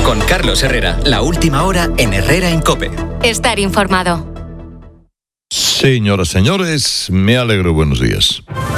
Con Carlos Herrera, la última hora en Herrera en COPE. Estar informado. Señoras, señores, me alegro. Buenos días.